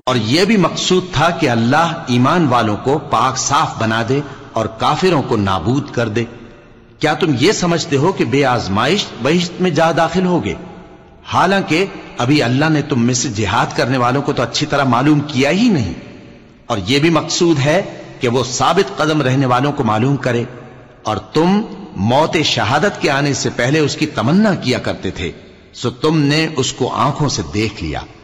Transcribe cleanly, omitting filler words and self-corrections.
और यह भी मकसूद था कि अल्लाह ईमान वालों को पाक साफ बना दे और काफिरों को नाबूद कर दे। क्या तुम ये समझते हो कि बेआजमाइश बहिश्त में जा दाखिल होगे? हालांकि अभी अल्लाह ने तुम में से जिहाद करने वालों को तो अच्छी तरह मालूम किया ही नहीं। और यह भी मकसूद है कि वो साबित कदम रहने वालों को मालूम करे। और तुम मौत शहादत के आने से पहले उसकी तमन्ना किया करते थे, सो तुमने उसको आंखों से देख लिया।